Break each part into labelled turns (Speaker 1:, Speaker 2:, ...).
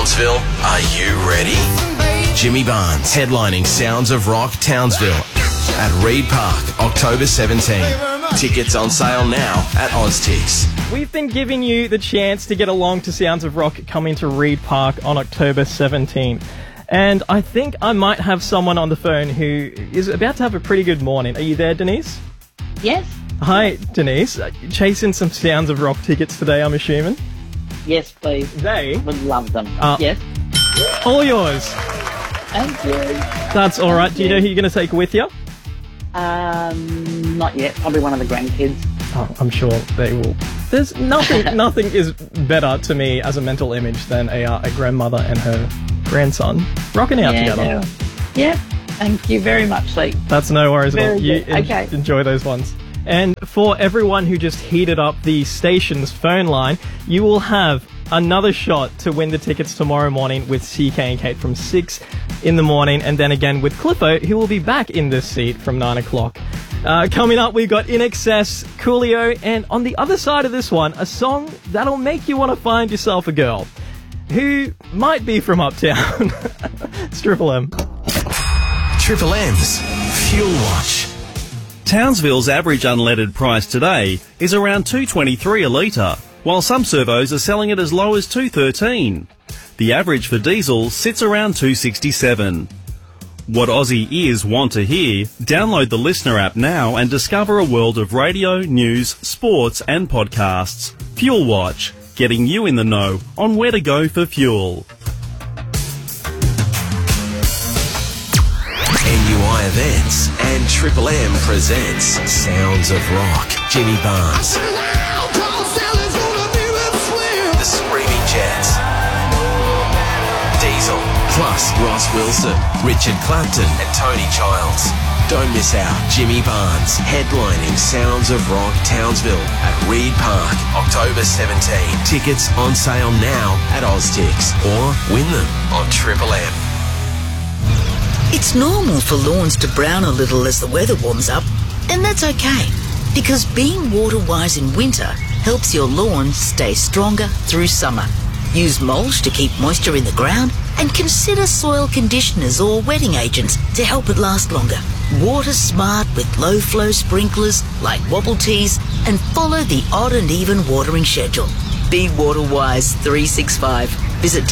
Speaker 1: Townsville, are you ready? Jimmy Barnes, headlining Sounds of Rock Townsville at Reed Park, October 17. Tickets on sale now at Oztix.
Speaker 2: We've been giving you the chance to get along to Sounds of Rock coming to Reed Park on October 17. And I think I might have someone on the phone who is about to have a pretty good morning. Are you there, Denise?
Speaker 3: Yes.
Speaker 2: Hi, Denise. Chasing some Sounds of Rock tickets today, I'm assuming?
Speaker 3: Yes, please.
Speaker 2: They?
Speaker 3: Would love them. Yes.
Speaker 2: All yours.
Speaker 3: Thank you.
Speaker 2: That's all right. Do you know who you're going to take with you?
Speaker 3: Not yet. Probably one of the grandkids.
Speaker 2: Oh, I'm sure they will. There's nothing is better to me as a mental image than a grandmother and her grandson rocking out together.
Speaker 3: Yeah. Thank you very much, Lee.
Speaker 2: That's no worries at all. You
Speaker 3: Okay.
Speaker 2: enjoy those ones. And for everyone who just heated up the station's phone line, you will have another shot to win the tickets tomorrow morning with CK and Kate from 6 in the morning, and then again with Cliffo, who will be back in this seat from 9 o'clock. Coming up, we've got In Excess, Coolio, and on the other side of this one, a song that'll make you want to find yourself a girl who might be from Uptown. It's Triple M.
Speaker 1: Triple M's Fuel Watch.
Speaker 4: Townsville's average unleaded price today is around $2.23 a litre, while some servos are selling it as low as $2.13. The average for diesel sits around $2.67. What Aussie ears want to hear? Download the Listener app now and discover a world of radio, news, sports and podcasts. Fuel Watch, getting you in the know on where to go for fuel.
Speaker 1: NUI Events and Triple M presents Sounds of Rock. Jimmy Barnes, The Screaming Jets, Diesel, plus Ross Wilson, Richard Clapton and Tony Childs. Don't miss out. Jimmy Barnes headlining Sounds of Rock Townsville at Reed Park, October 17. Tickets on sale now at Oztix or win them on Triple M.
Speaker 5: It's normal for lawns to brown a little as the weather warms up, and that's okay, because being water-wise in winter helps your lawn stay stronger through summer. Use mulch to keep moisture in the ground, and consider soil conditioners or wetting agents to help it last longer. Water smart with low-flow sprinklers like Wobble Tees, and follow the odd and even watering schedule. Be water-wise 365. Visit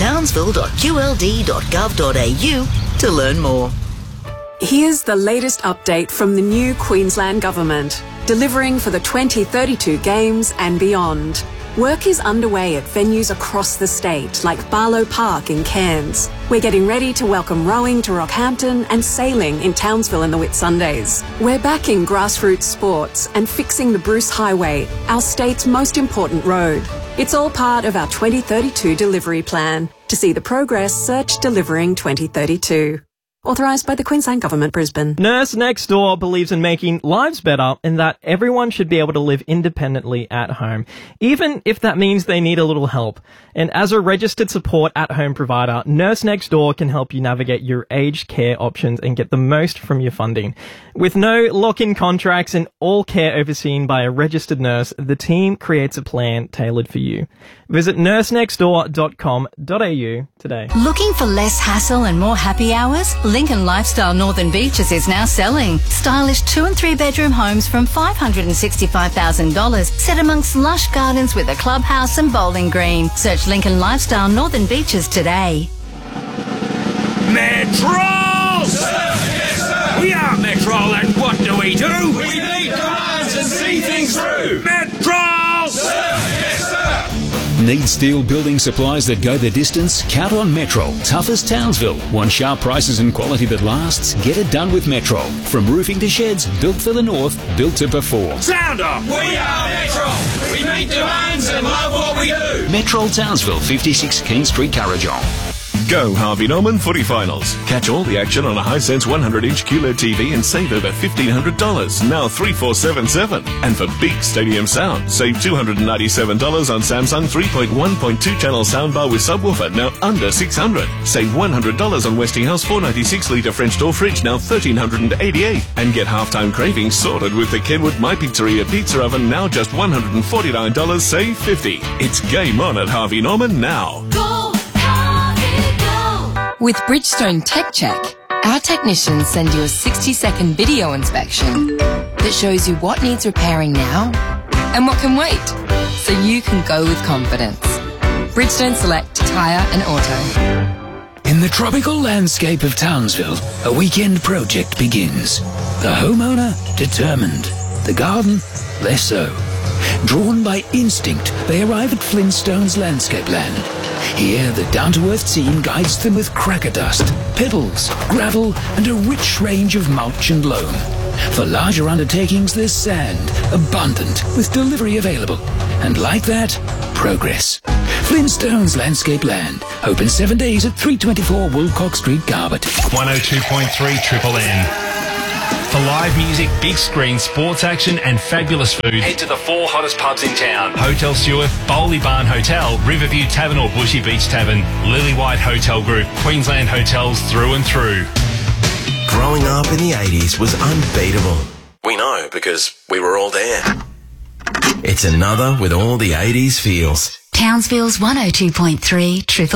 Speaker 5: townsville.qld.gov.au to learn more.
Speaker 6: Here's the latest update from the new Queensland Government, delivering for the 2032 Games and beyond. Work is underway at venues across the state, like Barlow Park in Cairns. We're getting ready to welcome rowing to Rockhampton and sailing in Townsville in the Whitsundays. We're backing grassroots sports and fixing the Bruce Highway, our state's most important road. It's all part of our 2032 delivery plan. To see the progress, search Delivering 2032. Authorised by the Queensland Government, Brisbane.
Speaker 2: Nurse Next Door believes in making lives better and that everyone should be able to live independently at home, even if that means they need a little help. And as a registered support at-home provider, Nurse Next Door can help you navigate your aged care options and get the most from your funding. With no lock-in contracts and all care overseen by a registered nurse, the team creates a plan tailored for you. Visit nursenextdoor.com.au today.
Speaker 7: Looking for less hassle and more happy hours? Lincoln Lifestyle Northern Beaches is now selling. Stylish 2 and 3 bedroom homes from $565,000 set amongst lush gardens with a clubhouse and bowling green. Search Lincoln Lifestyle Northern Beaches today.
Speaker 8: Metro! Sir! We are Metro, and what do? We meet demands and see things through. Metro! Sir!
Speaker 9: Need steel building supplies that go the distance? Count on Metro. Tough as Townsville. Want sharp prices and quality that lasts? Get it done with Metro. From roofing to sheds, built for the north, built to perform.
Speaker 8: Sound off! We are Metro! We meet demands and love what we do.
Speaker 9: Metro Townsville, 56 King Street, Currajong.
Speaker 10: Go Harvey Norman Footy Finals. Catch all the action on a Hisense 100-inch QLED TV and save over $1,500, now $3,477. And for big stadium sound, save $297 on Samsung 3.1.2 channel soundbar with subwoofer, now under $600. Save $100 on Westinghouse 496-litre French door fridge, now $1,388. And get halftime cravings sorted with the Kenwood My Pizzeria pizza oven, now just $149, save $50. It's game on at Harvey Norman now.
Speaker 8: Go Harvey!
Speaker 11: With Bridgestone Tech Check, our technicians send you a 60-second video inspection that shows you what needs repairing now and what can wait, so you can go with confidence. Bridgestone Select Tyre and Auto.
Speaker 9: In the tropical landscape of Townsville, a weekend project begins. The homeowner, determined. The garden, less so. Drawn by instinct, they arrive at Flintstone's landscape land. Here, the down-to-earth scene guides them with cracker dust, pebbles, gravel, and a rich range of mulch and loam. For larger undertakings, there's sand, abundant, with delivery available. And like that, progress. Flintstone's Landscape Land. Open 7 days at 324 Woolcock Street, Garbutt.
Speaker 12: 102.3 Triple M. For live music, big screen, sports action and fabulous food, head to the 4 hottest pubs in town. Hotel Stewart, Bowley Barn Hotel, Riverview Tavern or Bushy Beach Tavern, Lily White Hotel Group, Queensland hotels through and through.
Speaker 1: Growing up in the 80s was unbeatable. We know because we were all there. It's another with all the 80s feels.
Speaker 7: Townsville's 102.3 Triple